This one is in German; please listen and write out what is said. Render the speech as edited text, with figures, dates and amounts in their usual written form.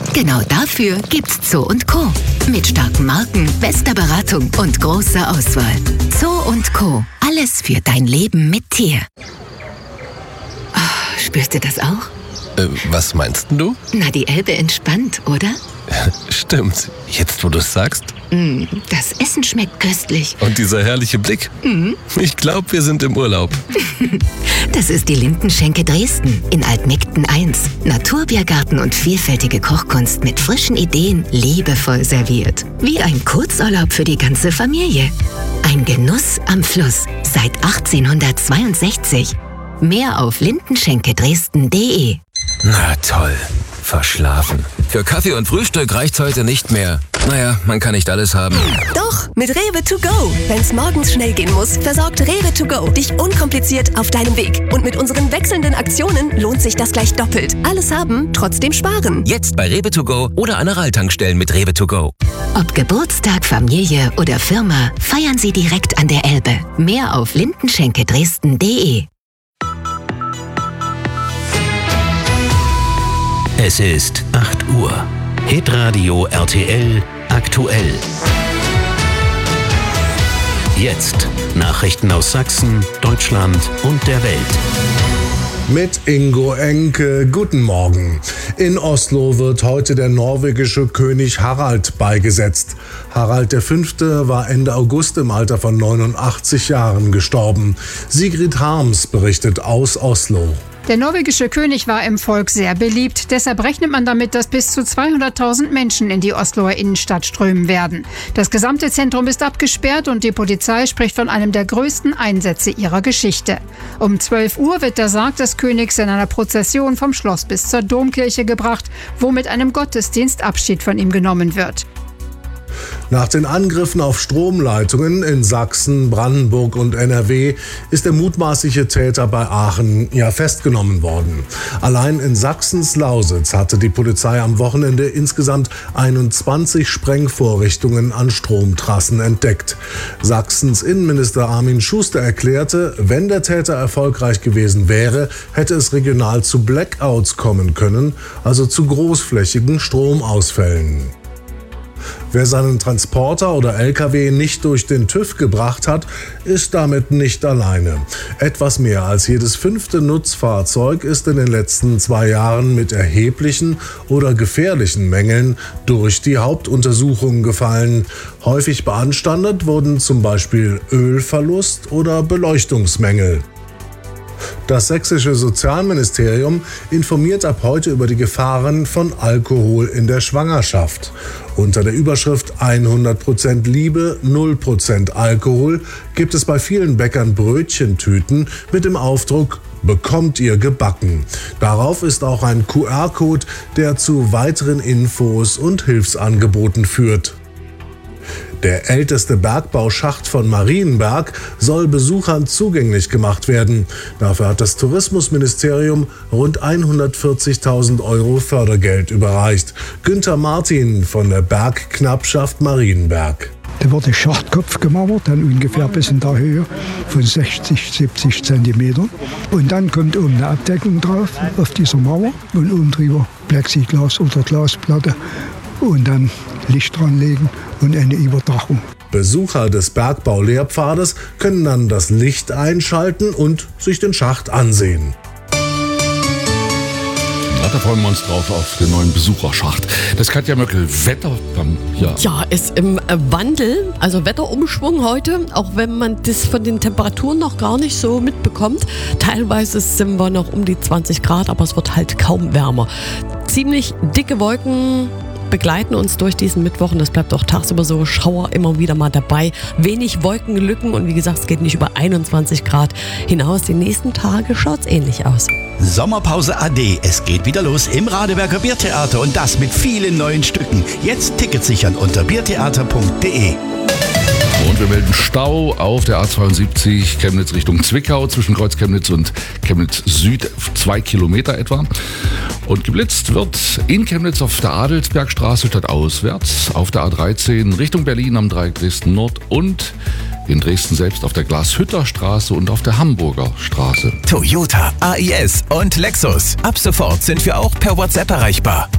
Genau dafür gibt's Zoo & Co. Mit starken Marken, bester Beratung und großer Auswahl. Zoo & Co. Alles für dein Leben mit Tier. Oh, spürst du das auch? Was meinst du? Na, die Elbe entspannt, oder? Stimmt. Jetzt, wo du es sagst. Das Essen schmeckt köstlich. Und dieser herrliche Blick. Ich glaube, wir sind im Urlaub. Das ist die Lindenschenke Dresden in Altmegden 1. Naturbiergarten und vielfältige Kochkunst mit frischen Ideen, liebevoll serviert. Wie ein Kurzurlaub für die ganze Familie. Ein Genuss am Fluss seit 1862. Mehr auf lindenschenkedresden.de. Na toll. Verschlafen. Für Kaffee und Frühstück reicht's heute nicht mehr. Naja, man kann nicht alles haben. Doch, mit Rewe to go. Wenn's morgens schnell gehen muss, versorgt Rewe to go dich unkompliziert auf deinem Weg. Und mit unseren wechselnden Aktionen lohnt sich das gleich doppelt. Alles haben, trotzdem sparen. Jetzt bei Rewe to go oder an Aral-Tankstellen mit Rewe to go. Ob Geburtstag, Familie oder Firma, feiern Sie direkt an der Elbe. Mehr auf lindenschenkedresden.de. Es ist 8 Uhr. Hitradio RTL aktuell. Jetzt Nachrichten aus Sachsen, Deutschland und der Welt. Mit Ingo Enke, guten Morgen. In Oslo wird heute der norwegische König Harald beigesetzt. Harald V. war Ende August im Alter von 89 Jahren gestorben. Sigrid Harms berichtet aus Oslo. Der norwegische König war im Volk sehr beliebt. Deshalb rechnet man damit, dass bis zu 200.000 Menschen in die Osloer Innenstadt strömen werden. Das gesamte Zentrum ist abgesperrt und die Polizei spricht von einem der größten Einsätze ihrer Geschichte. Um 12 Uhr wird der Sarg des Königs in einer Prozession vom Schloss bis zur Domkirche gebracht, wo mit einem Gottesdienst Abschied von ihm genommen wird. Nach den Angriffen auf Stromleitungen in Sachsen, Brandenburg und NRW ist der mutmaßliche Täter bei Aachen festgenommen worden. Allein in Sachsens Lausitz hatte die Polizei am Wochenende insgesamt 21 Sprengvorrichtungen an Stromtrassen entdeckt. Sachsens Innenminister Armin Schuster erklärte, wenn der Täter erfolgreich gewesen wäre, hätte es regional zu Blackouts kommen können, also zu großflächigen Stromausfällen. Wer seinen Transporter oder LKW nicht durch den TÜV gebracht hat, ist damit nicht alleine. Etwas mehr als jedes 5. Nutzfahrzeug ist in den letzten 2 Jahren mit erheblichen oder gefährlichen Mängeln durch die Hauptuntersuchung gefallen. Häufig beanstandet wurden zum Beispiel Ölverlust oder Beleuchtungsmängel. Das sächsische Sozialministerium informiert ab heute über die Gefahren von Alkohol in der Schwangerschaft. Unter der Überschrift 100% Liebe, 0% Alkohol gibt es bei vielen Bäckern Brötchentüten mit dem Aufdruck „Bekommt ihr gebacken". Darauf ist auch ein QR-Code, der zu weiteren Infos und Hilfsangeboten führt. Der älteste Bergbauschacht von Marienberg soll Besuchern zugänglich gemacht werden. Dafür hat das Tourismusministerium rund 140.000 € Fördergeld überreicht. Günther Martin von der Bergknappschaft Marienberg. Da wird der Schachtkopf gemauert, dann ungefähr bis in der Höhe von 60, 70 Zentimetern. Und dann kommt oben eine Abdeckung drauf auf dieser Mauer und oben drüber Plexiglas oder Glasplatte und dann Licht dranlegen und eine Überdachung. Besucher des Bergbaulehrpfades können dann das Licht einschalten und sich den Schacht ansehen. Da freuen wir uns drauf auf den neuen Besucherschacht. Das Katja Möckel, Wetter. Ja, ist im Wandel, also Wetterumschwung heute, auch wenn man das von den Temperaturen noch gar nicht so mitbekommt. Teilweise sind wir noch um die 20 Grad, aber es wird halt kaum wärmer. Ziemlich dicke Wolken begleiten uns durch diesen Mittwoch und das bleibt auch tagsüber so, Schauer immer wieder mal dabei. Wenig Wolkenlücken und wie gesagt, es geht nicht über 21 Grad hinaus. Die nächsten Tage schaut es ähnlich aus. Sommerpause AD. Es geht wieder los im Radeberger Biertheater und das mit vielen neuen Stücken. Jetzt Tickets sichern unter biertheater.de. Und wir melden Stau auf der A72 Chemnitz Richtung Zwickau zwischen Kreuz Chemnitz und Chemnitz Süd, 2 Kilometer etwa. Und geblitzt wird in Chemnitz auf der Adelsbergstraße stadtauswärts, auf der A13 Richtung Berlin am Dreieck Dresden Nord und in Dresden selbst auf der Glashütterstraße und auf der Hamburger Straße. Toyota, AIS und Lexus. Ab sofort sind wir auch per WhatsApp erreichbar.